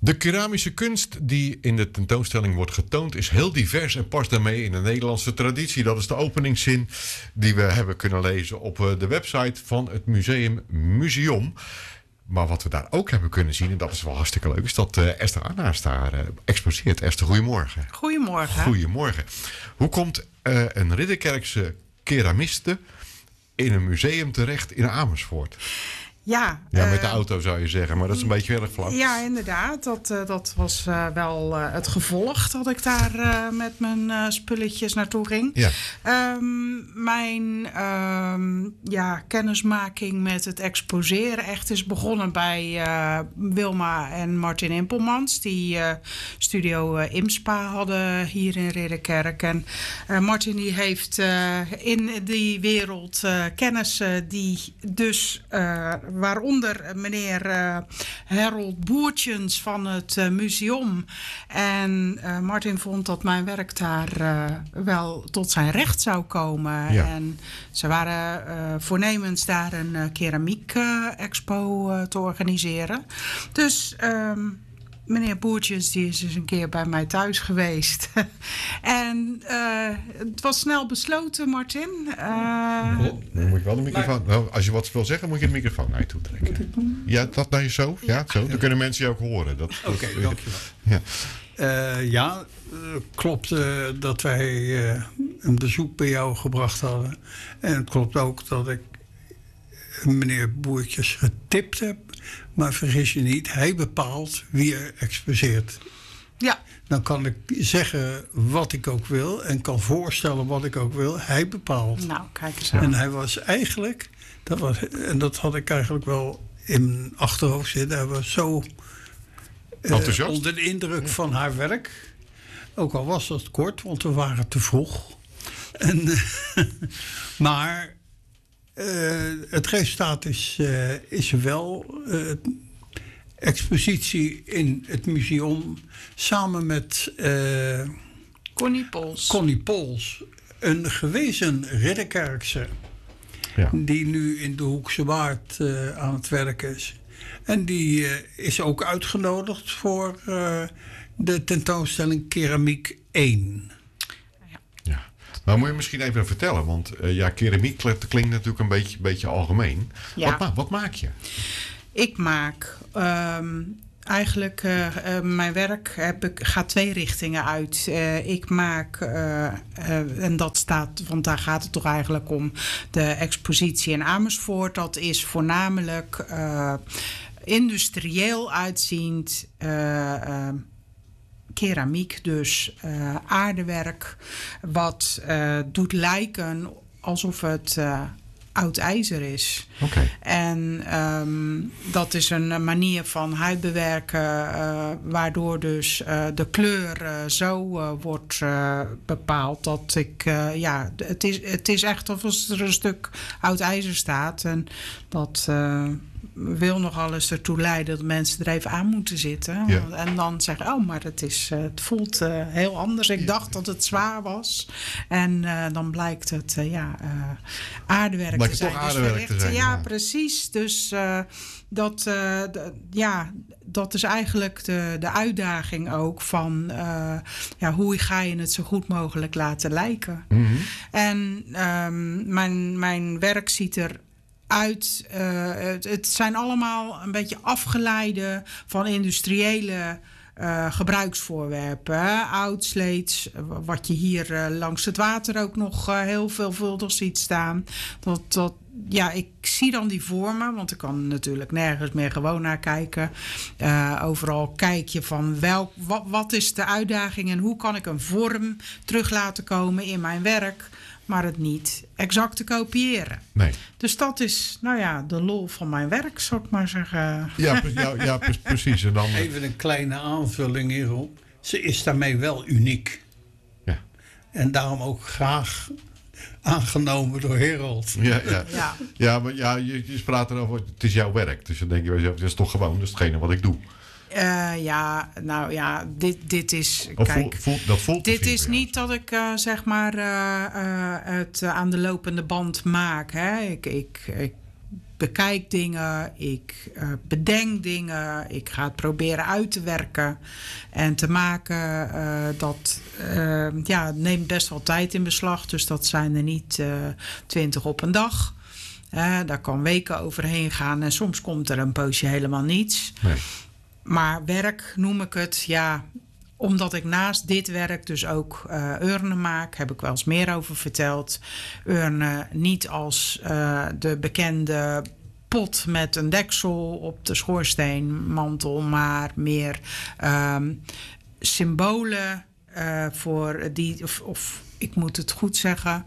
De keramische kunst die in de tentoonstelling wordt getoond is heel divers en past daarmee in de Nederlandse traditie. Dat is de openingszin die we hebben kunnen lezen op de website van het museum. Maar wat we daar ook hebben kunnen zien, en dat is wel hartstikke leuk, is dat Esther Arnaas daar exposeert. Esther, goedemorgen. Goedemorgen. Goedemorgen. Hoe komt een Ridderkerkse keramiste in een museum terecht in Amersfoort? Ja, met de auto zou je zeggen, maar dat is een beetje erg vlak. Ja, inderdaad. Dat was wel het gevolg dat ik daar met mijn spulletjes naartoe ging. Ja. Mijn kennismaking met het exposeren echt is begonnen bij Wilma en Martin Impelmans. Die studio Imspa hadden hier in Ridderkerk. En Martin die heeft in die wereld kennissen die dus... waaronder meneer Harold Boertjens van het museum. En Martin vond dat mijn werk daar wel tot zijn recht zou komen. Ja. En ze waren voornemens daar een keramiek-expo te organiseren. Dus... meneer Boertjes die is dus een keer bij mij thuis geweest. En het was snel besloten, Martin. Dan moet je wel de microfoon... Nou, als je wat wil zeggen, moet je de microfoon naar je toe trekken. Ja, dat naar je zo? Ja, zo. Dan kunnen mensen je ook horen. Oké, dankjewel. Ja. Klopt dat wij een bezoek bij jou gebracht hadden. En het klopt ook dat ik meneer Boertjes getipt heb. Maar vergis je niet, hij bepaalt wie er exposeert. Ja. Dan kan ik zeggen wat ik ook wil en kan voorstellen wat ik ook wil. Hij bepaalt. Nou, kijk eens aan. En hij was eigenlijk, dat had ik eigenlijk wel in mijn achterhoofd zitten. Hij was zo enthousiast onder de indruk van haar werk. Ook al was dat kort, want we waren te vroeg. Maar... het resultaat is wel expositie in het museum samen met Connie Pols, een gewezen Ridderkerkse, die nu in de Hoekse Waard aan het werk is. En die is ook uitgenodigd voor de tentoonstelling Keramiek 1. Maar moet je misschien even vertellen, want keramiek klinkt natuurlijk een beetje algemeen. Ja. Wat maak je? Ik maak eigenlijk mijn werk gaat twee richtingen uit. Ik maak, en dat staat, want daar gaat het toch eigenlijk om, de expositie in Amersfoort. Dat is voornamelijk industrieel uitziend keramiek, dus aardewerk, wat doet lijken alsof het oud ijzer is. Okay. En dat is een manier van huidbewerken waardoor dus de kleur zo wordt bepaald dat ik... het is echt alsof er een stuk oud ijzer staat. En dat... wil nogal eens ertoe leiden dat mensen er even aan moeten zitten. Ja. En dan zeggen, maar het voelt heel anders. Ik dacht dat het zwaar was. En dan blijkt het aardewerk te zijn. Toch aardewerk te zijn. Ja, precies. Dus dat is eigenlijk de uitdaging ook van hoe ga je het zo goed mogelijk laten lijken. Mm-hmm. En mijn werk ziet er uit. Het zijn allemaal een beetje afgeleide van industriële gebruiksvoorwerpen. Hè? Oud sleets, wat je hier langs het water ook nog heel veelvuldig ziet staan. Ik zie dan die vormen, want ik kan natuurlijk nergens meer gewoon naar kijken. Overal kijk je van wat is de uitdaging en hoe kan ik een vorm terug laten komen in mijn werk, maar het niet exact te kopiëren. Nee. Dus dat is, de lol van mijn werk, zou ik maar zeggen. Ja, precies. En dan... Even een kleine aanvulling hierop. Ze is daarmee wel uniek. Ja. En daarom ook graag aangenomen door Harold. Ja, maar je praat erover, het is jouw werk. Dus dan denk je bij jezelf, dat is toch gewoon, dat is hetgene wat ik doe. Dit is... Dat voelt dit is niet dat ik het aan de lopende band maak. Hè. Ik bekijk dingen, ik bedenk dingen, ik ga het proberen uit te werken en te maken. Het neemt best wel tijd in beslag, dus dat zijn er niet 20 op een dag. Daar kan weken overheen gaan en soms komt er een poosje helemaal niets. Nee. Maar werk noem ik het, omdat ik naast dit werk dus ook urnen maak, heb ik wel eens meer over verteld. Urnen niet als de bekende pot met een deksel op de schoorsteenmantel, maar meer symbolen voor die, of ik moet het goed zeggen,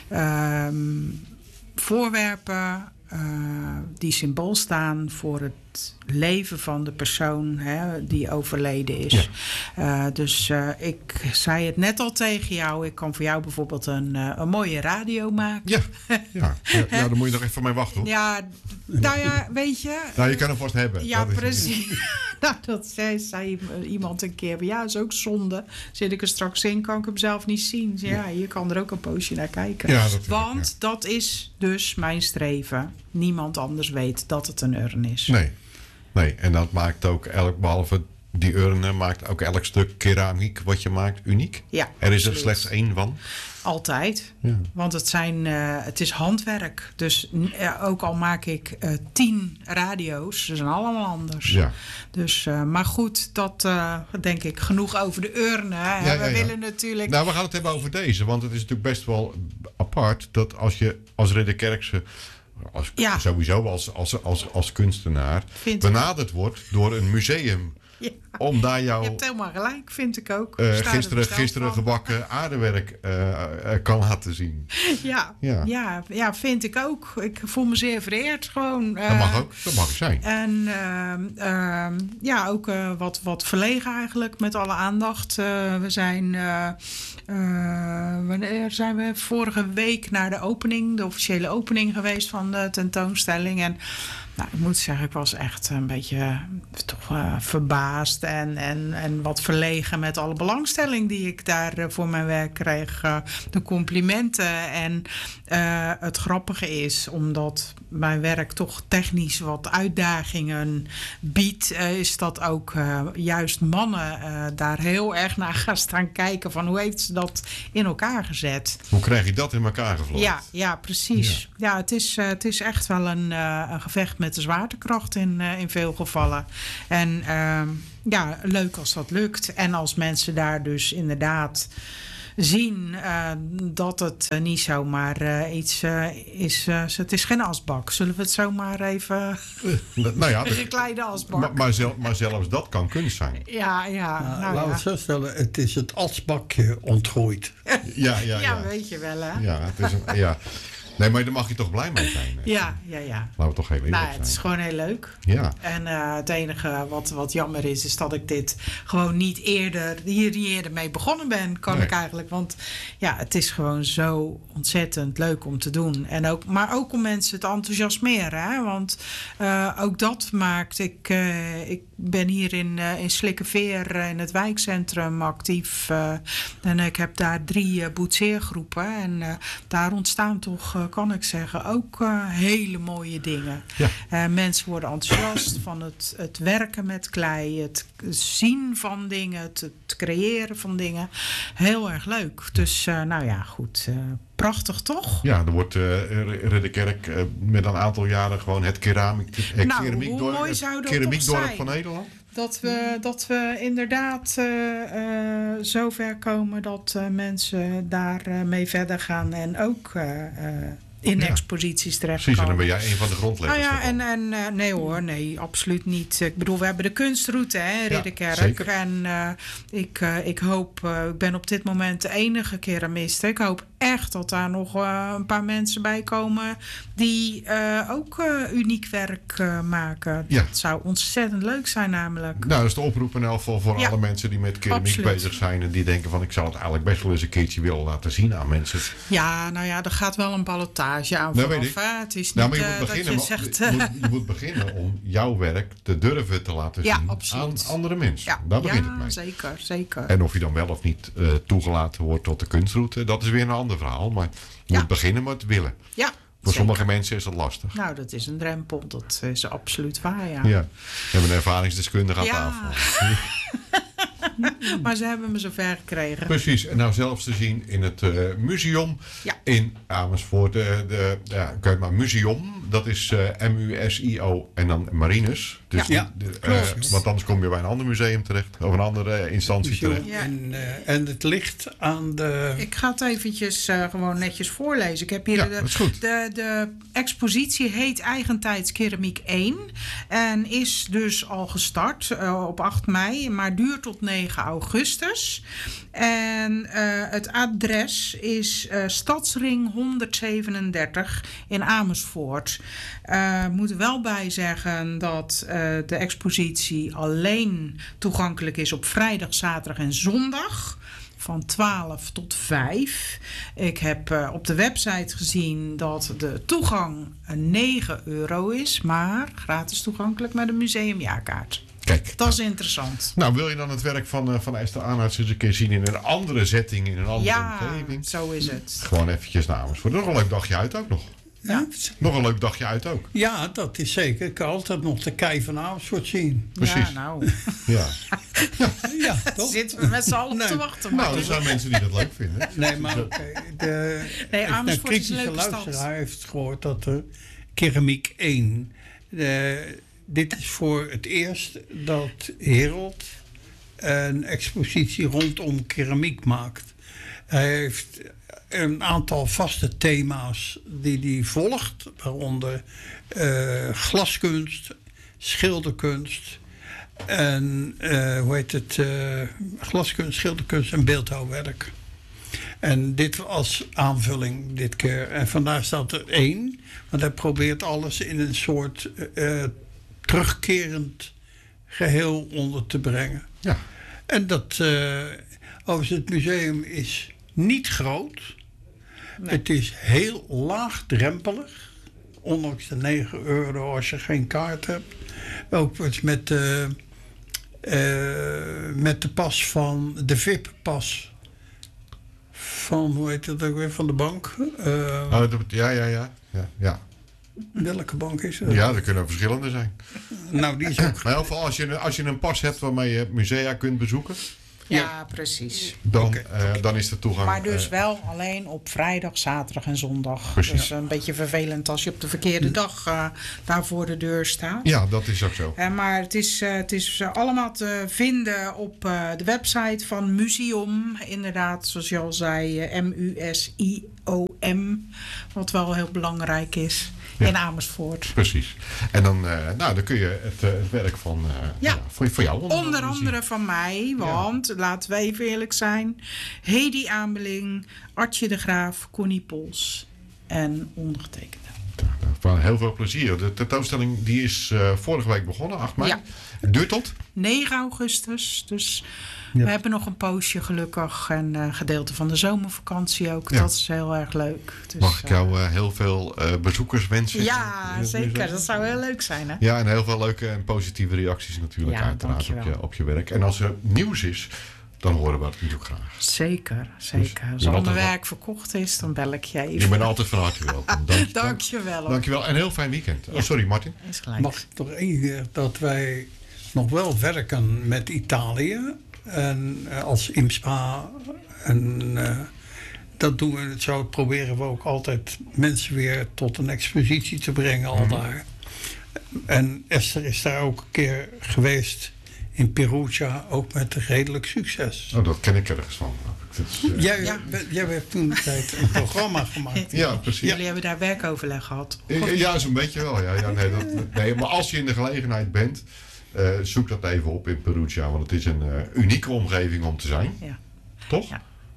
voorwerpen die symbool staan voor het leven van de persoon die overleden is. Ja. Dus ik zei het net al tegen jou. Ik kan voor jou bijvoorbeeld een mooie radio maken. Ja, dan moet je nog even van mij wachten, hoor. Ja, nou ja, weet je. Nou, je kan hem vast hebben. Ja, precies. Nou, dat zei iemand een keer. Ja, is ook zonde. Zit ik er straks in, kan ik hem zelf niet zien. Ja, je kan er ook een poosje naar kijken. Ja, want dat is dus mijn streven. Niemand anders weet dat het een urn is. Nee, en dat maakt ook behalve die urnen, maakt ook elk stuk keramiek wat je maakt uniek. Ja, er is er slechts 1 van. Altijd. Ja. Want het is handwerk. Dus ook al maak ik 10 radio's, ze zijn allemaal anders. Ja. Dus, maar goed, dat denk ik genoeg over de urnen. We willen natuurlijk... Nou, we gaan het hebben over deze. Want het is natuurlijk best wel apart dat als je als Ridderkerkse... sowieso als kunstenaar benaderd wordt door een museum. Ja. Om daar Je hebt helemaal gelijk, vind ik ook. Gisteren gebakken aardewerk kan laten zien. Ja, vind ik ook. Ik voel me zeer vereerd gewoon. Dat mag ook, dat mag zijn. En ook wat verlegen eigenlijk met alle aandacht. We zijn... wanneer zijn we? Vorige week naar de officiële opening geweest van de tentoonstelling. En nou, ik moet zeggen, ik was echt een beetje verbaasd en wat verlegen met alle belangstelling die ik daar voor mijn werk kreeg. De complimenten. En het grappige is, omdat mijn werk toch technisch wat uitdagingen biedt, is dat ook juist mannen daar heel erg naar gaan staan kijken van hoe heeft ze dat in elkaar gezet. Hoe krijg je dat in elkaar gevlochten? Ja, precies. Ja, het is echt wel een gevecht met de zwaartekracht in veel gevallen. En leuk als dat lukt. En als mensen daar dus inderdaad zien dat het niet zomaar iets is. Het is geen asbak. Zullen we het zomaar even... een gekleide asbak. Maar zelfs dat kan kunst zijn. Laten we het zo stellen. Het is het asbakje ontgroeid. Ja, weet je wel, hè? Ja, het is nee, maar daar mag je toch blij mee zijn? Ja. Laten we toch heel eerlijk zijn. Het is gewoon heel leuk. Ja. En het enige wat jammer is dat ik dit gewoon niet eerder mee begonnen ben, ik eigenlijk. Want het is gewoon zo ontzettend leuk om te doen. En maar ook om mensen te enthousiasmeren. Hè? Want ook dat maakt... Ik ben hier in Slikkeveer in het wijkcentrum actief. En ik heb daar 3 boetseergroepen. En daar ontstaan toch, kan ik zeggen, ook hele mooie dingen. Ja. Mensen worden enthousiast van het werken met klei. Het zien van dingen. Het creëren van dingen. Heel erg leuk. Dus goed... prachtig, toch? Ja, er wordt Ridderkerk met een aantal jaren gewoon het keramiekdorp van Nederland. Dat we inderdaad zover komen dat mensen daarmee verder gaan en ook in exposities terechtkomen. Precies, en dan ben jij een van de grondleggers. Nee, absoluut niet. Ik bedoel, we hebben de kunstroute, Ridderkerk. Zeker. En ik hoop, ik ben op dit moment de enige keramiste. Ik hoop echt dat daar nog een paar mensen bij komen die ook uniek werk maken. Ja. Dat zou ontzettend leuk zijn namelijk. Nou, dat is de oproep in elk geval voor alle mensen die met keramiek bezig zijn en die denken van ik zou het eigenlijk best wel eens een keertje willen laten zien aan mensen. Ja, er gaat wel een ballotage aan vooraf. Het is niet je moet beginnen om jouw werk te durven te laten zien aan andere mensen. Ja. Daar begint het mee. Zeker. En of je dan wel of niet toegelaten wordt tot de kunstroute, dat is weer een ander verhaal. Maar je moet beginnen met willen. Ja. Voor sommige mensen is dat lastig. Nou, dat is een drempel. Dat is absoluut waar, ja. Ja. We hebben een ervaringsdeskundige aan tafel. Maar ze hebben me zover gekregen. Precies. En nou zelfs te zien in het museum in Amersfoort. Kan je maar museum. Dat is MUSIO en dan Marines. Dus want anders kom je bij een ander museum terecht. Of een andere instantie terecht. Ja. En het ligt aan de... Ik ga het eventjes gewoon netjes voorlezen. Ik heb hier de expositie heet Eigentijds Keramiek 1. En is dus al gestart op 8 mei. Maar duurt tot 9 augustus. En het adres is Stadsring 137 in Amersfoort. Moet er wel bij zeggen dat de expositie alleen toegankelijk is op vrijdag, zaterdag en zondag. Van 12 tot 5. Ik heb op de website gezien dat de toegang €9 is. Maar gratis toegankelijk met een museumjaarkaart. Kijk, dat is interessant. Nou, wil je dan het werk van Esther Arnouds eens een keer zien in een andere setting, in een andere omgeving? Zo is het. Gewoon eventjes naar Amersfoort. Nog een leuk dagje uit ook nog. Ja. Nog een leuk dagje uit ook. Ja, dat is zeker. Ik kan altijd nog de kei van Amersfoort zien. Precies. Ja, nou. Ja, toch? Zitten we met z'n allen te wachten. Nou, er zijn mensen die dat leuk vinden. Nee, maar de kritische luisteraar heeft gehoord dat er keramiek 1... dit is voor het eerst dat Herold een expositie rondom keramiek maakt. Hij heeft een aantal vaste thema's die hij volgt, waaronder glaskunst, schilderkunst en glaskunst, schilderkunst en beeldhouwwerk. En dit als aanvulling dit keer. En vandaar staat er 1, want hij probeert alles in een soort terugkerend geheel onder te brengen. Ja. En dat overigens het museum is niet groot. Nee. Het is heel laagdrempelig. Ondanks de €9 als je geen kaart hebt. Ook met de pas van de VIP-pas. Van, hoe heet dat ook weer, van de bank. Ja. Welke bank is dat? Ja, er kunnen verschillende zijn. Nou, die is ook... Maar in ieder geval, als je een pas hebt waarmee je musea kunt bezoeken... Ja, precies. Dan is de toegang... Maar dus wel alleen op vrijdag, zaterdag en zondag. Precies. Dus een beetje vervelend als je op de verkeerde dag daar voor de deur staat. Ja, dat is ook zo. Maar het is allemaal te vinden op de website van Museum. Inderdaad, zoals je al zei, MUSIOM. Wat wel heel belangrijk is. Ja. In Amersfoort. Precies. En dan kun je het werk van voor jou onder andere van mij, want laten we even eerlijk zijn. Hedy Ameling, Artje de Graaf, Connie Pols en ondergetekende. Heel veel plezier. De tentoonstelling die is vorige week begonnen, 8 mei. Ja. Het duurt tot? 9 augustus. Dus we hebben nog een poosje gelukkig. En een gedeelte van de zomervakantie ook. Ja. Dat is heel erg leuk. Dus, mag ik jou heel veel bezoekers wensen? Ja, zeker. Dat zou heel leuk zijn. Hè? Ja, en heel veel leuke en positieve reacties natuurlijk uiteraard op je werk. En als er nieuws is, dan horen we het natuurlijk graag. Zeker. Dus als al mijn werk verkocht is, dan bel ik je even. Je bent altijd van harte welkom. Dankjewel. Dankjewel en een heel fijn weekend. Ja. Sorry, Martin. Mag ik toch één keer dat wij nog wel werken met Italië. En als IMSPA. En dat doen we. Zo proberen we ook altijd mensen weer tot een expositie te brengen al daar. En Esther is daar ook een keer geweest in Perugia, ook met redelijk succes. Oh, dat ken ik ergens van. Jij hebt toen de tijd een programma gemaakt. Ja, precies. Jullie hebben daar werkoverleg gehad. Ja, zo'n beetje wel. Nee, maar als je in de gelegenheid bent, zoek dat even op in Perugia. Want het is een unieke omgeving om te zijn. Ja. Toch?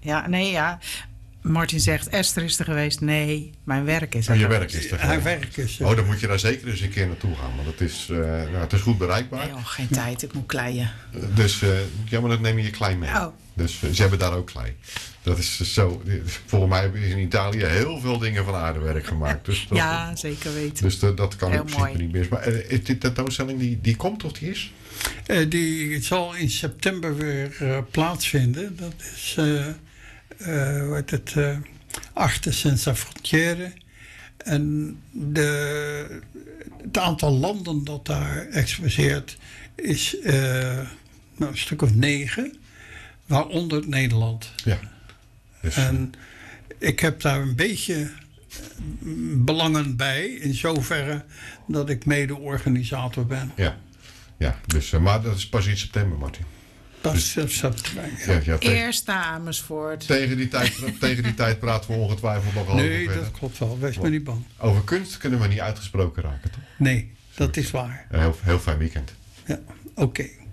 Ja. Martin zegt, Esther is er geweest. Nee, mijn werk is er geweest. Je werk is er Haar werk is er. Oh, dan moet je daar zeker eens een keer naartoe gaan. Want het is goed bereikbaar. Nee, geen tijd. Ik moet kleien. Dus, maar dat neem je klei mee. Oh. Dus ze hebben daar ook klei. Dat is zo. Volgens mij hebben ze in Italië heel veel dingen van aardewerk gemaakt. Dus dat, zeker weten. Dus dat kan in principe niet meer. Maar die tentoonstelling die komt of die is? Die zal in september weer plaatsvinden. Dat is... Arte Senza Frontiere. En het aantal landen dat daar exposeert is een stuk of 9, waaronder Nederland. Ja. Dus, en ik heb daar een beetje belangen bij, in zoverre dat ik mede-organisator ben. Ja, dus, maar dat is pas in september, Martin. Pas in september. Ja, Eerst naar Amersfoort. Tegen die tijd praten we ongetwijfeld nog over. Nee, dat klopt wel. Wees maar niet bang. Over kunst kunnen we niet uitgesproken raken, toch? Nee, dat is waar. Heel fijn weekend. Ja, oké.